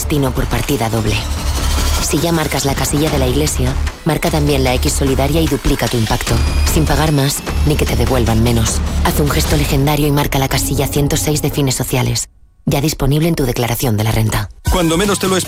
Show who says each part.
Speaker 1: destino por partida doble. Si ya marcas la casilla de la iglesia, marca también la X solidaria y duplica tu impacto, sin pagar más ni que te devuelvan menos. Haz un gesto legendario y marca la casilla 106 de Fines Sociales. Ya disponible en tu declaración de la renta.
Speaker 2: Cuando menos te lo esperes.